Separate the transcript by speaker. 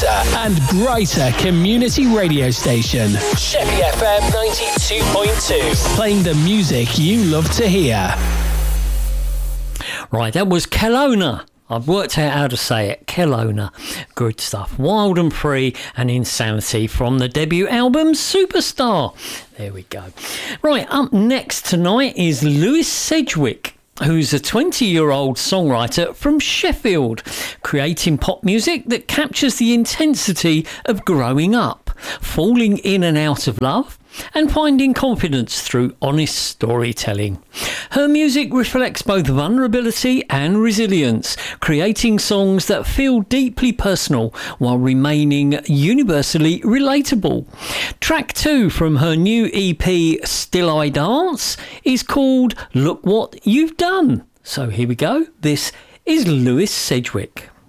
Speaker 1: better and brighter community radio station. Sheppey FM 92.2. Playing the music you love to hear.
Speaker 2: Right, that was Kelowna. I've worked out how to say it. Kelowna. Good stuff. Wild and Free and Insanity from the debut album Superstar. There we go. Right, up next tonight is Lewis Sedgwick, who's a 20-year-old songwriter from Sheffield, creating pop music that captures the intensity of growing up, falling in and out of love, and finding confidence through honest storytelling. Her music reflects both vulnerability and resilience, creating songs that feel deeply personal while remaining universally relatable. Track 2 from her new EP Still I Dance is called Look What You've Done. So here we go. This is Lewis Sedgwick.